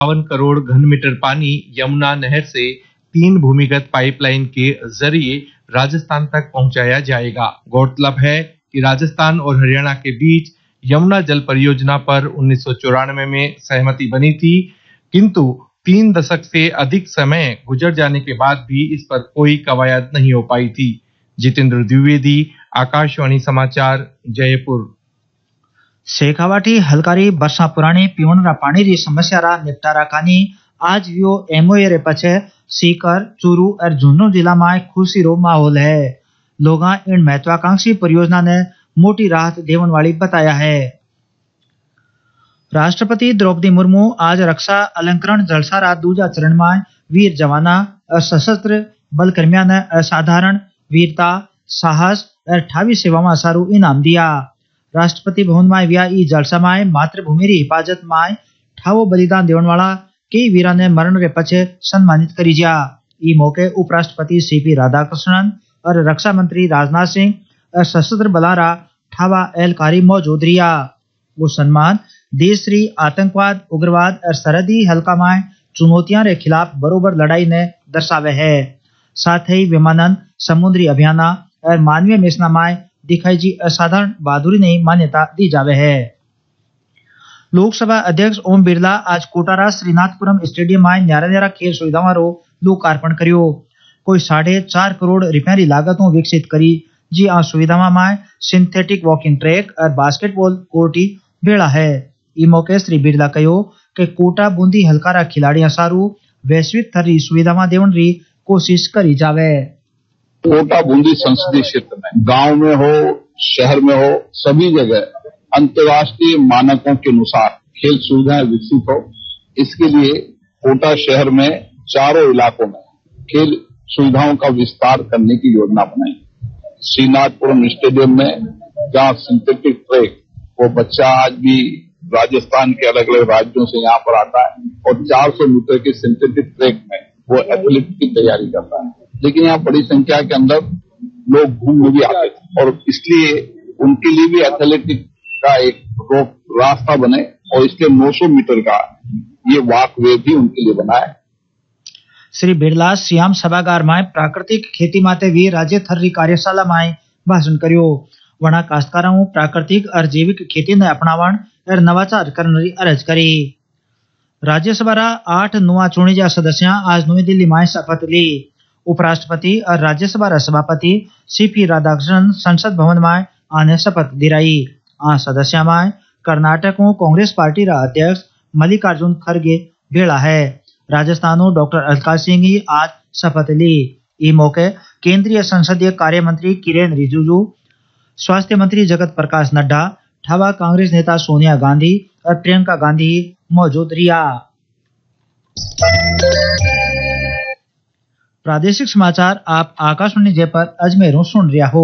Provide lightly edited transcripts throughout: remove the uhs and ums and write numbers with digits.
करोड़ घन मीटर पानी यमुना नहर से 3 भूमिगत पाइपलाइन के जरिए राजस्थान तक पहुंचाया जाएगा। गौरतलब है कि राजस्थान और हरियाणा के बीच यमुना जल परियोजना पर 1994 में सहमति बनी थी, किंतु 3 दशक से अधिक समय गुजर जाने के बाद भी इस पर कोई कवायद नहीं हो पाई थी। जितेंद्र द्विवेदी, आकाशवाणी समाचार, जयपुर। शेखावाटी हलकारी बरसा पुरानी पीवण पानी री समस्या रा निपटारा कानी आज वियो एमओए रे पछे सीकर, चूरू और झुंझुनू जिला में खुशी रो माहौल है। लोगा इन महत्वाकांक्षी परियोजना ने मोटी राहत देवन वाली बताया है। राष्ट्रपति द्रौपदी मुर्मू आज रक्षा अलंकरण जलसा रा दूजा चरण में वीर जवाना और सशस्त्र बल कर्मियों ने असाधारण वीरता, साहस और ठावी सेवा में सारू इनाम दिया। राष्ट्रपति भवन में व्या ई जलसा में मातृभूमि री हिफाजत में ठावो बलिदान देवन वाला कई वीरा ने मरण रे पछे सम्मानित करी जा। ई मौके उपराष्ट्रपति सीपी राधाकृष्णन और रक्षा मंत्री राजनाथ सिंह और सशस्त्र बलारा ठावा एहलकारी मौजूद रिया। वो सम्मान देश री आतंकवाद, उग्रवाद और सरहदी हल्का में चुनौतियां रे खिलाफ बरोबर लड़ाई ने दर्शावे है। साथ ही विमानन, समुद्री अभियान और मानवीय मिशना में दिखाई जी असाधारण बहादुरी ने मान्यता दी जावे है। लोकसभा अध्यक्ष ओम बिरला आज कोटारा श्रीनाथपुरम स्टेडियम में न्यारा खेल सुविधाओं रो लोकार्पण करियो। कोई 4.5 करोड़ रुपया री लागतों विकसित करी जी आ सुविधाओं में सिंथेटिक वॉकिंग ट्रैक और बास्केटबॉल कोर्ट भेड़ा है। ई मौके श्री बिरला कहो कि कोटा बूंदी हलकारा खिलाड़ियां सारू वैश्विक थरी सुविधावां देवन री कोशिश करी जावे। कोटा बूंदी संसदीय क्षेत्र में गांव में हो, शहर में हो, सभी जगह अंतर्राष्ट्रीय मानकों के अनुसार खेल सुविधाएं विकसित हो। इसके लिए कोटा शहर में चारों इलाकों में खेल सुविधाओं का विस्तार करने की योजना बनाई। श्रीनाथपुरम स्टेडियम में जहां सिंथेटिक ट्रैक, वो बच्चा आज भी राजस्थान के अलग अलग राज्यों से यहाँ पर आता है और 400 मीटर के सिंथेटिक ट्रैक में वो एथलीट की तैयारी करता है। लेकिन यहाँ बड़ी संख्या के अंदर लोग घूमने भी आते हैं और इसलिए उनके लिए भी एथलेटिक का एक रास्ता बने और इसके 900 मीटर का ये वॉक वे भी उनके लिए बना है। श्री बिरला सियाम सभागार में प्राकृतिक खेती माटे वी राज्य थर्री कार्यशाला में भाषण करियो। वना काश्तकारों प्राकृतिक और जैविक खेती ने अपनावण और नवाचार करने की अर्ज करी। राज्यसभा रा 8 नुआ चुणीजा सदस्यों आज नई दिल्ली में शपथ ली। उपराष्ट्रपति और राज्यसभा रा सभापति सीपी राधाकृष्णन संसद भवन में आने शपथ दिलाई। आ सदस्यों में कर्नाटकों कांग्रेस पार्टी रा अध्यक्ष मल्लिकार्जुन खड़गे भेड़ा है। राजस्थानों डॉक्टर अलका सिंह आज शपथ ली। ई मौके केंद्रीय संसदीय कार्य मंत्री किरेन रिजिजू, स्वास्थ्य मंत्री जगत प्रकाश नड्डा, ठावा कांग्रेस नेता सोनिया गांधी और प्रियंका गांधी मौजूद रिया। प्रादेशिक समाचार आप आकाशवाणी जयपुर अजमेर सुन रिया हो।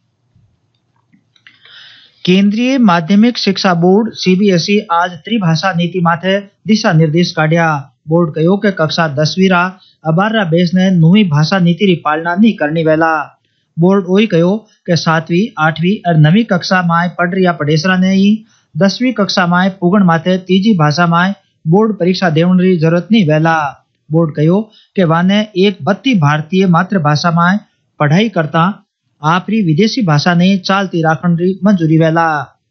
केंद्रीय माध्यमिक शिक्षा बोर्ड सीबीएसई आज त्रिभाषा नीति माथे दिशा निर्देश काढ़िया। बोर्ड कहो कि कक्षा 10वीं रा 12 बेस ने नवी भाषा नीति री पालना नहीं करनी वेला। बोर्ड वही कहो कि 7वीं, 8वीं और 9वीं कक्षा में पढ़ रहा पढ़ेसरा ने ही 10वीं कक्षा में पुगण माथे तीजी भाषा में बोर्ड परीक्षा देवन री जरूरत नहीं वेला। बोर्ड कहो कि वाने एक बत्ती भारतीय मातृभाषा में पढ़ाई करता आपरी विदेशी भाषा ने चालती राखण री मंजूरी वेला।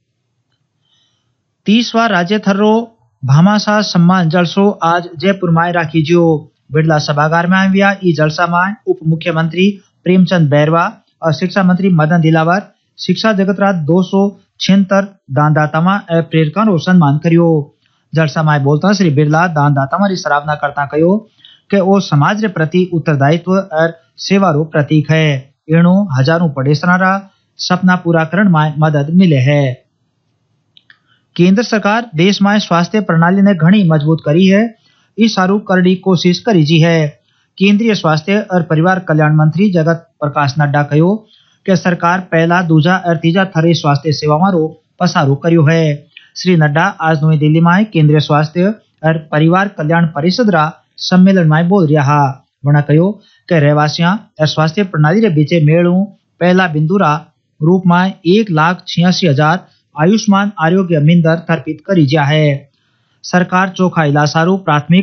30वां राज्य थर्रो भामाशाह सम्मान जलसो आज जयपुर में राखी जो। बिरला सभागार में आया ई जलसा में उप मुख्यमंत्री प्रेमचंद बैरवा और शिक्षा मंत्री मदन दिलावर शिक्षा जगत रा 276 दानदातामा और प्रेरकों रो सम्मान करियो। जलसा में बोलता श्री बिरला दानदातामा री सराहना करता कहो कि वो समाज रे प्रति उत्तरदायित्व और सेवा रो प्रतीक है। इणो हजारों पढ़ेसरा रा सपना पूरा करण में मदद मिले है। केंद्र सरकार देश में स्वास्थ्य प्रणाली ने घनी मजबूत करी है। इस सारू करड़ी कोशिश करी जी है। केंद्रीय स्वास्थ्य और परिवार कल्याण मंत्री जगत प्रकाश नड्डा कहो कि सरकार पहला, दूजा और तीजा थरे स्वास्थ्य सेवाओं रो पसारो करियो है। श्री नड्डा आज नई दिल्ली में केंद्रीय स्वास्थ्य और परिवार कल्याण परिषद रा सम्मेलन में बोल रहा। वना कहो कि रहवासियां और स्वास्थ्य प्रणाली रे बीचे मेलू पहला बिंदु रा रूप में 1,86,000 आयुष्मान आरोग्य मिंदर तर्पित करी जा है। सरकार चोखा इलाज सारू प्राथमिक